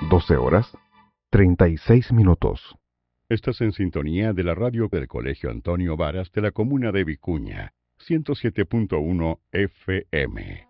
12 horas, 36 minutos. Estás en sintonía de la radio del Colegio Antonio Varas de la comuna de Vicuña, 107.1 FM.